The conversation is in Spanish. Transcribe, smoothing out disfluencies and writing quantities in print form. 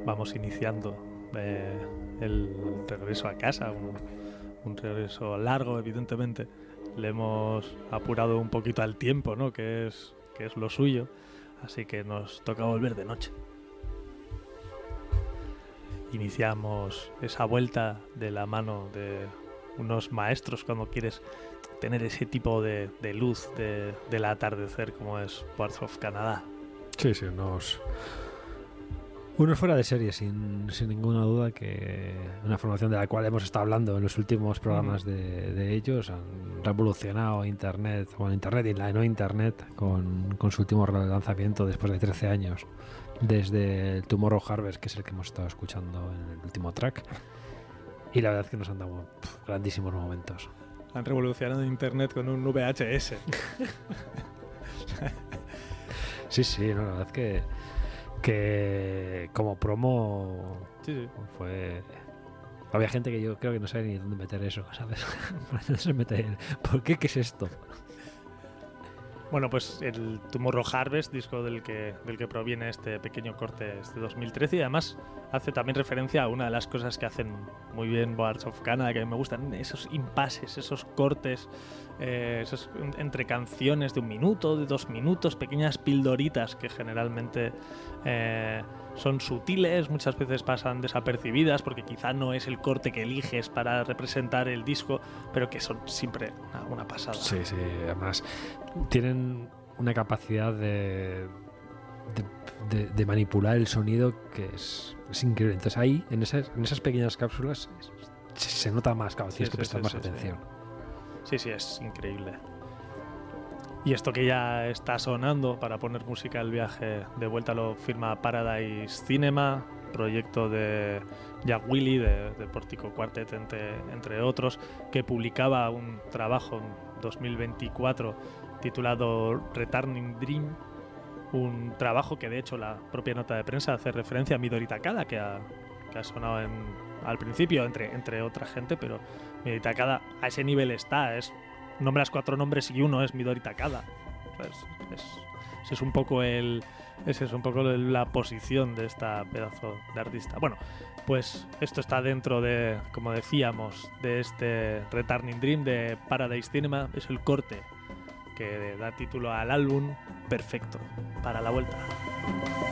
vamos iniciando el regreso a casa, un regreso largo, evidentemente. Le hemos apurado un poquito al tiempo, ¿no? Que es lo suyo, así que nos toca volver de noche. Iniciamos esa vuelta de la mano de unos maestros cuando quieres tener ese tipo de luz del atardecer como es Boards of Canada. Sí, unos fuera de serie, sin ninguna duda, que una formación de la cual hemos estado hablando en los últimos programas de ellos. Han revolucionado Internet y la no Internet con su último lanzamiento después de 13 años, desde el Tomorrow Harvest, que es el que hemos estado escuchando en el último track. Y la verdad es que nos han dado grandísimos momentos. Han revolucionado Internet con un VHS. Sí, no, la verdad es que como promo sí. fue... Había gente que yo creo que no sabe ni dónde meter eso, ¿sabes? ¿Dónde se mete? ¿Por qué? ¿Qué es esto? Bueno, pues el Tomorrow Harvest, disco del que proviene este pequeño corte, este 2013, y además hace también referencia a una de las cosas que hacen muy bien Boards of Canada, que a mí me gustan, esos impases, esos cortes, esos entre canciones de 1 minuto, de 2 minutos, pequeñas pildoritas que generalmente son sutiles, muchas veces pasan desapercibidas porque quizá no es el corte que eliges para representar el disco, pero que son siempre una pasada. Sí, además tienen una capacidad de manipular el sonido que es increíble. Entonces ahí, en esas pequeñas cápsulas, se nota más, claro, tienes que prestar más atención. Sí, es increíble. Y esto que ya está sonando para poner música al viaje de vuelta lo firma Paradise Cinema, proyecto de Jack Willy, de Portico Quartet, entre otros, que publicaba un trabajo en 2024 titulado Returning Dream, un trabajo que de hecho la propia nota de prensa hace referencia a Midori Takada, que ha sonado al principio entre otra gente, pero Midori Takada a ese nivel es nombras 4 nombres y uno es Midori Takada. Esa es un poco la posición de esta pedazo de artista. Bueno, pues esto está dentro de, como decíamos, de este Returning Dream de Paradise Cinema. Es el corte que da título al álbum perfecto para la vuelta.